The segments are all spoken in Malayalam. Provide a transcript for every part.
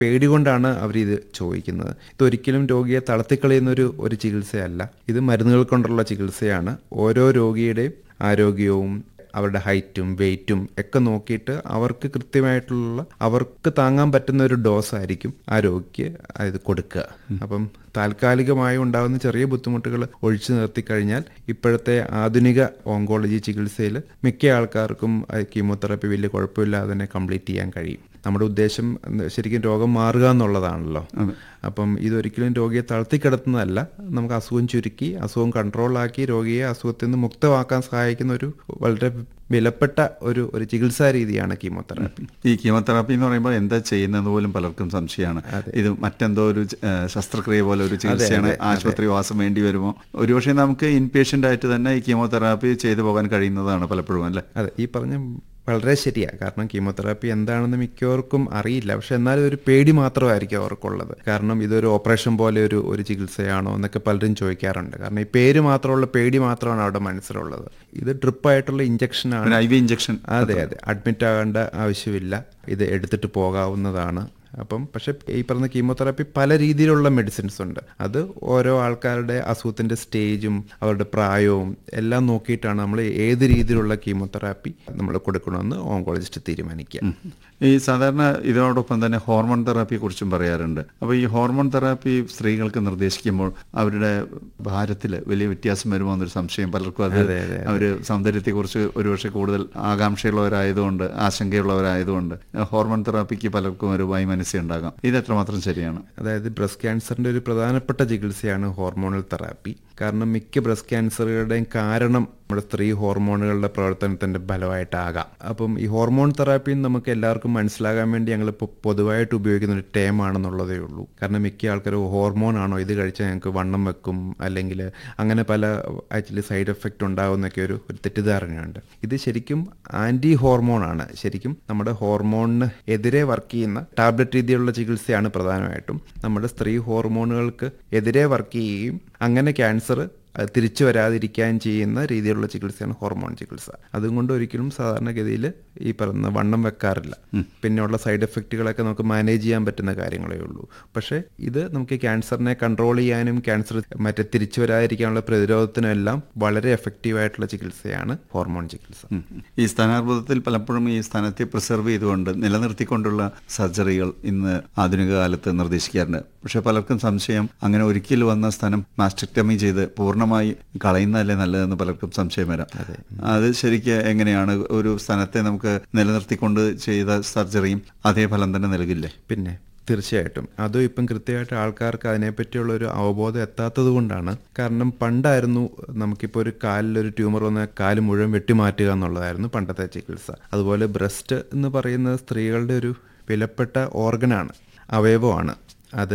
പേടി കൊണ്ടാണ് അവരിത് ചോദിക്കുന്നത്. ഇതൊരിക്കലും രോഗിയെ തളർത്തിക്കളയുന്ന ഒരു ചികിത്സയല്ല. ഇത് മരുന്നുകൾ കൊണ്ടുള്ള ചികിത്സയാണ്. ഓരോ രോഗിയുടെയും ആരോഗ്യവും അവരുടെ ഹൈറ്റും വെയ്റ്റും ഒക്കെ നോക്കിയിട്ട് അവർക്ക് കൃത്യമായിട്ടുള്ള അവർക്ക് താങ്ങാൻ പറ്റുന്ന ഒരു ഡോസ് ആയിരിക്കും ആ രോഗിക്ക് ഇത് കൊടുക്കുക. അപ്പം താൽക്കാലികമായി ഉണ്ടാകുന്ന ചെറിയ ബുദ്ധിമുട്ടുകൾ ഒഴിച്ചു നിർത്തിക്കഴിഞ്ഞാൽ ഇപ്പോഴത്തെ ആധുനിക ഓങ്കോളജി ചികിത്സയിൽ മിക്ക ആൾക്കാർക്കും കീമോതെറാപ്പി വലിയ കുഴപ്പമില്ലാതെ തന്നെ കംപ്ലീറ്റ് ചെയ്യാൻ കഴിയും. നമ്മുടെ ഉദ്ദേശം ശരിക്കും രോഗം മാറുക എന്നുള്ളതാണല്ലോ. അപ്പം ഇതൊരിക്കലും രോഗിയെ തളർത്തിക്കിടത്തുന്നതല്ല. നമുക്ക് അസുഖം ചുരുക്കി അസുഖം കൺട്രോളാക്കി രോഗിയെ അസുഖത്തിൽ നിന്ന് മുക്തമാക്കാൻ സഹായിക്കുന്ന ഒരു വളരെ വിലപ്പെട്ട ഒരു ചികിത്സാ രീതിയാണ് കീമോതെറാപ്പി. ഈ കീമോതെറാപ്പി എന്ന് പറയുമ്പോൾ എന്താ ചെയ്യുന്നത് പോലും പലർക്കും സംശയമാണ്. ഇത് മറ്റെന്തോ ഒരു ശസ്ത്രക്രിയ പോലെ ഒരു ചികിത്സയാണ്, ആശുപത്രി വാസം വേണ്ടി വരുമോ? ഒരുപക്ഷെ നമുക്ക് ഇൻപേഷ്യൻ്റ് ആയിട്ട് തന്നെ ഈ കീമോതെറാപ്പി ചെയ്തു പോകാൻ കഴിയുന്നതാണ് പലപ്പോഴും, അല്ലേ? അതെ, ഈ പറഞ്ഞ വളരെ ശരിയാണ്. കാരണം കീമോതെറാപ്പി എന്താണെന്ന് മിക്കവർക്കും അറിയില്ല. പക്ഷെ എന്നാലും ഒരു പേടി മാത്രമായിരിക്കും അവർക്കുള്ളത്. കാരണം ഇതൊരു ഓപ്പറേഷൻ പോലെ ഒരു ചികിത്സയാണോ എന്നൊക്കെ പലരും ചോദിക്കാറുണ്ട്. കാരണം ഈ പേര് മാത്രമുള്ള പേടി മാത്രമാണ് അവിടെ മനസ്സിലുള്ളത്. ഇത് ഡ്രിപ്പായിട്ടുള്ള ഇഞ്ചക്ഷനാണ്, IV ഇഞ്ചക്ഷൻ. അതെ, അഡ്മിറ്റ് ആകേണ്ട ആവശ്യമില്ല. ഇത് എടുത്തിട്ട് പോകാവുന്നതാണ്. അപ്പം പക്ഷെ ഈ പറഞ്ഞ കീമോതെറാപ്പി പല രീതിയിലുള്ള മെഡിസിൻസ് ഉണ്ട്. അത് ഓരോ ആൾക്കാരുടെ അസുഖത്തിൻ്റെ സ്റ്റേജും അവരുടെ പ്രായവും എല്ലാം നോക്കിയിട്ടാണ് നമ്മൾ ഏത് രീതിയിലുള്ള കീമോതെറാപ്പി നമ്മൾ കൊടുക്കണമെന്ന് ഓങ്കോളജിസ്റ്റ് തീരുമാനിക്കുക. ഈ സാധാരണ ഇതിനോടൊപ്പം തന്നെ ഹോർമോൺ തെറാപ്പിയെ കുറിച്ചും പറയാറുണ്ട്. അപ്പോൾ ഈ ഹോർമോൺ തെറാപ്പി സ്ത്രീകൾക്ക് നിർദ്ദേശിക്കുമ്പോൾ അവരുടെ ഭാരത്തിൽ വലിയ വ്യത്യാസം വരുമോ എന്നൊരു സംശയം പലർക്കും. അത് അവർ സൗന്ദര്യത്തെക്കുറിച്ച് ഒരുപക്ഷെ കൂടുതൽ ആകാംക്ഷയുള്ളവരായതുകൊണ്ട്, ആശങ്കയുള്ളവരായതുകൊണ്ട് ഹോർമോൺ തെറാപ്പിക്ക് പലർക്കും ഒരു വൈമനസ്യം ഉണ്ടാകാം. ഇത് എത്രമാത്രം ശരിയാണ്? അതായത് ബ്രസ്റ്റ് ക്യാൻസറിൻ്റെ ഒരു പ്രധാനപ്പെട്ട ചികിത്സയാണ് ഹോർമോണൽ തെറാപ്പി. കാരണം മിക്ക ബ്രസ്റ്റ് ക്യാൻസറുകളുടെയും കാരണം നമ്മുടെ സ്ത്രീ ഹോർമോണുകളുടെ പ്രവർത്തനത്തിൻ്റെ ഫലമായിട്ടാകാം. അപ്പം ഈ ഹോർമോൺ തെറാപ്പി നമുക്ക് എല്ലാവർക്കും മനസ്സിലാകാൻ വേണ്ടി ഞങ്ങളിപ്പോൾ പൊതുവായിട്ട് ഉപയോഗിക്കുന്ന ഒരു ടേം ആണെന്നുള്ളതേ ഉള്ളൂ. കാരണം മിക്ക ആൾക്കാരും ഹോർമോൺ ആണോ ഇത് കഴിച്ചാൽ ഞങ്ങൾക്ക് വണ്ണം വെക്കും, അല്ലെങ്കിൽ അങ്ങനെ പല ആക്ച്വലി സൈഡ് എഫക്റ്റ് ഉണ്ടാകുമെന്നൊക്കെ ഒരു തെറ്റിദ്ധാരണയുണ്ട്. ഇത് ശരിക്കും ആൻറ്റി ഹോർമോണാണ്. ശരിക്കും നമ്മുടെ ഹോർമോണിന് എതിരെ വർക്ക് ചെയ്യുന്ന ടാബ്ലറ്റ് രീതിയിലുള്ള ചികിത്സയാണ് പ്രധാനമായിട്ടും. നമ്മുടെ സ്ത്രീ ഹോർമോണുകൾക്ക് എതിരെ വർക്ക് ചെയ്യുകയും അങ്ങനെ ക്യാൻസർ തിരിച്ചു വരാതിരിക്കാൻ ചെയ്യുന്ന രീതിയിലുള്ള ചികിത്സയാണ് ഹോർമോൺ ചികിത്സ. അതുകൊണ്ട് ഒരിക്കലും സാധാരണഗതിയിൽ ഈ പറയുന്ന വണ്ണം വെക്കാറില്ല. പിന്നെയുള്ള സൈഡ് എഫക്റ്റുകളൊക്കെ നമുക്ക് മാനേജ് ചെയ്യാൻ പറ്റുന്ന കാര്യങ്ങളേ ഉള്ളൂ. പക്ഷേ ഇത് നമുക്ക് ക്യാൻസറിനെ കൺട്രോൾ ചെയ്യാനും ക്യാൻസർ മറ്റേ തിരിച്ചു വരാതിരിക്കാനുള്ള പ്രതിരോധത്തിനും എല്ലാം വളരെ എഫക്റ്റീവായിട്ടുള്ള ചികിത്സയാണ് ഹോർമോൺ ചികിത്സ. ഈ സ്ഥാനാർബുദത്തിൽ പലപ്പോഴും ഈ സ്ഥാനത്തെ പ്രിസർവ് ചെയ്തുകൊണ്ട് നിലനിർത്തിക്കൊണ്ടുള്ള സർജറികൾ ഇന്ന് ആധുനിക കാലത്ത് നിർദ്ദേശിക്കാറുണ്ട്. പക്ഷെ പലർക്കും സംശയം, അങ്ങനെ ഒരിക്കൽ വന്ന സ്ഥാനം മാസ്റ്റക്ടമി ചെയ്ത് പൂർണ്ണമായി കളയുന്നതല്ലേ നല്ലതെന്ന് പലർക്കും സംശയം വരാം. അത് ശരിക്കും എങ്ങനെയാണ്? ഒരു സ്ഥാനത്തെ നമുക്ക് നിലനിർത്തിക്കൊണ്ട് ചെയ്ത സർജറിയും അതേ ഫലം തന്നെ നൽകില്ലേ? പിന്നെ തീർച്ചയായിട്ടും. അതും ഇപ്പം കൃത്യമായിട്ട് ആൾക്കാർക്ക് അതിനെപ്പറ്റിയുള്ള ഒരു അവബോധം എത്താത്തത് കൊണ്ടാണ്. കാരണം പണ്ടായിരുന്നു നമുക്കിപ്പോൾ ഒരു കാലിലൊരു ട്യൂമർ വന്ന കാല് മുഴുവൻ വെട്ടിമാറ്റുക എന്നുള്ളതായിരുന്നു പണ്ടത്തെ ചികിത്സ. അതുപോലെ ബ്രസ്റ്റ് എന്ന് പറയുന്നത് സ്ത്രീകളുടെ ഒരു വിലപ്പെട്ട ഓർഗനാണ്, അവയവമാണ്. അത്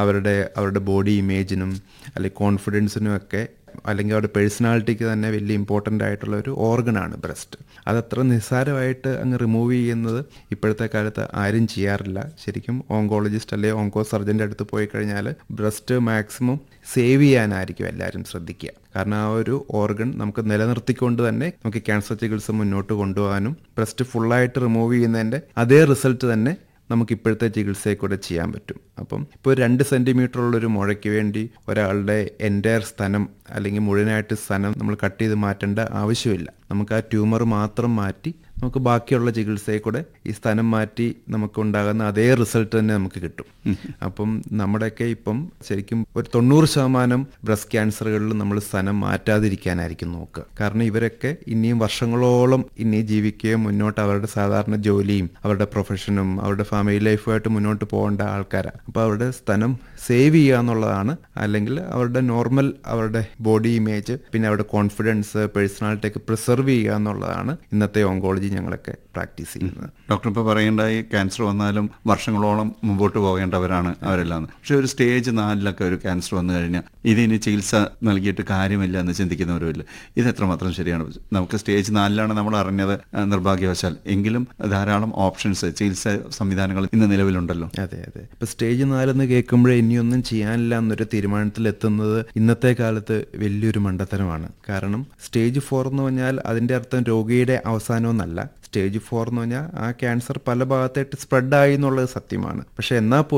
അവരുടെ ബോഡി ഇമേജിനും അല്ലെങ്കിൽ കോൺഫിഡൻസിനും ഒക്കെ അല്ലെങ്കിൽ അവരുടെ പേഴ്സണാലിറ്റിക്ക് തന്നെ വലിയ ഇമ്പോർട്ടൻ്റ് ആയിട്ടുള്ള ഒരു ഓർഗനാണ് ബ്രസ്റ്റ്. അതത്ര നിസ്സാരമായിട്ട് അങ്ങ് റിമൂവ് ചെയ്യുന്നത് ഇപ്പോഴത്തെ കാലത്ത് ആരും ചെയ്യാറില്ല. ശരിക്കും ഓങ്കോളജിസ്റ്റ് അല്ലെങ്കിൽ ഓങ്കോ സർജൻ്റെ അടുത്ത് പോയി കഴിഞ്ഞാൽ ബ്രസ്റ്റ് മാക്സിമം സേവ് ചെയ്യാനായിരിക്കും എല്ലാവരും ശ്രദ്ധിക്കുക. കാരണം ആ ഒരു ഓർഗൻ നമുക്ക് നിലനിർത്തിക്കൊണ്ട് തന്നെ നമുക്ക് ക്യാൻസർ ചികിത്സ മുന്നോട്ട് കൊണ്ടുപോകാനും ബ്രസ്റ്റ് ഫുള്ളായിട്ട് റിമൂവ് ചെയ്യുന്നതിൻ്റെ അതേ റിസൾട്ട് തന്നെ നമുക്ക് ഇപ്പോഴത്തെ ചികിത്സയെ കൂടെ ചെയ്യാൻ പറ്റും. അപ്പം ഇപ്പോൾ 2 സെൻറ്റിമീറ്ററുള്ളൊരു മുഴയ്ക്ക് വേണ്ടി ഒരാളുടെ എൻ്റയർ സ്ഥലം അല്ലെങ്കിൽ മുഴുവനായിട്ട് സ്ഥലം നമ്മൾ കട്ട് ചെയ്ത് മാറ്റേണ്ട ആവശ്യമില്ല. നമുക്ക് ആ ട്യൂമർ മാത്രം മാറ്റി നമുക്ക് ബാക്കിയുള്ള ചികിത്സയെ കൂടെ ഈ സ്ഥലം മാറ്റി നമുക്കുണ്ടാകുന്ന അതേ റിസൾട്ട് തന്നെ നമുക്ക് കിട്ടും. അപ്പം നമ്മുടെയൊക്കെ ഇപ്പം ശരിക്കും ഒരു 90% ബ്രസ്റ്റ് ക്യാൻസറുകളിൽ നമ്മൾ സ്ഥലം മാറ്റാതിരിക്കാനായിരിക്കും നോക്കുക. കാരണം ഇവരൊക്കെ ഇനിയും വർഷങ്ങളോളം ഇനി ജീവിക്കുകയും മുന്നോട്ട് അവരുടെ സാധാരണ ജോലിയും അവരുടെ പ്രൊഫഷനും അവരുടെ ഫാമിലി ലൈഫുമായിട്ട് മുന്നോട്ട് പോകേണ്ട ആൾക്കാരാണ്. അപ്പോൾ അവരുടെ സ്ഥലം സേവ് ചെയ്യുക എന്നുള്ളതാണ്, അല്ലെങ്കിൽ അവരുടെ നോർമൽ അവരുടെ ബോഡി ഇമേജ് പിന്നെ അവരുടെ കോൺഫിഡൻസ് പേഴ്സണാലിറ്റി ഒക്കെ പ്രിസർവ് ചെയ്യുക എന്നുള്ളതാണ് ഇന്നത്തെ ഓങ്കോളജി ഞങ്ങളൊക്കെ പ്രാക്ടീസ് ചെയ്യുന്നത്. ഡോക്ടർ ഇപ്പോൾ പറയേണ്ടായി ക്യാൻസർ വന്നാലും വർഷങ്ങളോളം മുമ്പോട്ട് പോകേണ്ടവരാണ് അവരെല്ലാം. പക്ഷെ ഒരു സ്റ്റേജ് 4 ഒരു ക്യാൻസർ വന്നു കഴിഞ്ഞാൽ ഇതിന് ചികിത്സ നൽകിയിട്ട് കാര്യമില്ല എന്ന് ചിന്തിക്കുന്നവരുമില്ല. ഇത് എത്രമാത്രം ശരിയാണ്? നമുക്ക് സ്റ്റേജ് 4 നമ്മൾ അറിഞ്ഞത് നിർഭാഗ്യവശാൽ, എങ്കിലും ധാരാളം ഓപ്ഷൻസ് ചികിത്സ സംവിധാനങ്ങൾ ഇന്ന് നിലവിലുണ്ടല്ലോ. അതെ. ഇപ്പോൾ സ്റ്റേജ് 4 എന്ന് കേൾക്കുമ്പോഴേ ഇനിയൊന്നും ചെയ്യാനില്ല എന്നൊരു തീരുമാനത്തിലെത്തുന്നത് ഇന്നത്തെ കാലത്ത് വലിയൊരു മണ്ടത്തരമാണ്. കാരണം സ്റ്റേജ് 4 എന്ന് പറഞ്ഞാൽ അതിൻ്റെ അർത്ഥം രോഗിയുടെ അവസാനമെന്നല്ല. സ്റ്റേജ് 4 എന്ന് പറഞ്ഞാൽ ആ ക്യാൻസർ പല ഭാഗത്തായിട്ട് സ്പ്രെഡായി എന്നുള്ളത് സത്യമാണ്. പക്ഷെ എന്നാൽ